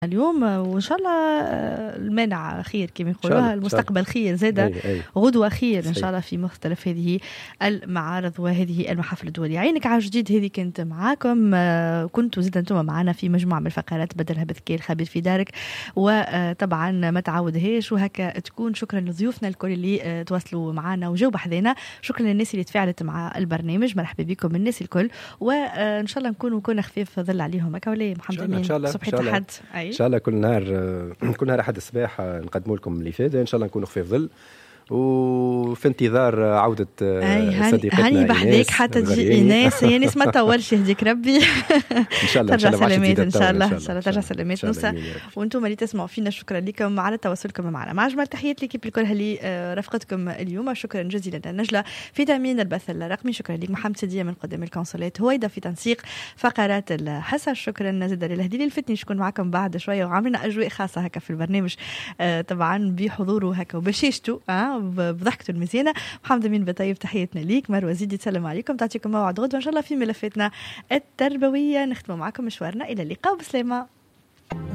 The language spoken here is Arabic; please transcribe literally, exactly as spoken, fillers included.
اليوم وإن شاء الله المانع خير كما يقولوها، المستقبل خير زادة، غدوة خير إن شاء الله في مختلف هذه المعارض وهذه المحافل الدولية. عينك على جديد هذه كنت معاكم، كنتوا زاد أنتم معنا في مجموعة من الفقرات بدلها بذكي الخبير في دارك، وطبعا ما تعودهاش وهكا تكون. شكرا لضيوفنا الكل اللي تواصلوا معنا وجاوا بحذنا، شكرا للناس اللي تفاعلت مع البرنامج، مرحبا بكم الناس الكل، وإن شاء الله نكونوا كنا خفيف ظل عليهم هكا ولا محمد أمين إن شاء الله صبحي الأحد ان شاء الله كل نهار كل نهار احد الصباح نقدموا لكم الافاده ان شاء الله نكونوا خفيف ظل، وفي انتظار عودة صديقتنا هاني بحذيك حتى تجي إيناس. يا ناس ما تطولش يهديك ربي إن شاء الله ترجع سلامات إن شاء الله إن شاء الله ترجع سلامات نوسة. وأنتم اللي تسمعوا فينا شكرا لكم على تواصلكم معنا. مع أجمل تحيات لكم الكل اللي رفقتكم اليوم، شكرا جزيلا لنجلة في تأمين البث الرقمي، شكرا لك محمد سدية من قدام الكونسولات، هويدا في تنسيق فقرات الحصر، شكرا زاد للهدي الفتني شكون معكم بعد شوية، وعملنا أجواء خاصة هكا في البرنامج طبعا بحضوره هكا وبشيشته أه بضحكته المزيانة. محمد أمين بطيب تحياتنا ليك، مروة زيدي تسلم عليكم، تعطيكم موعد غدوة إن شاء الله في ملفاتنا التربوية، نختم معكم مشوارنا إلى اللقاء وبسلامة.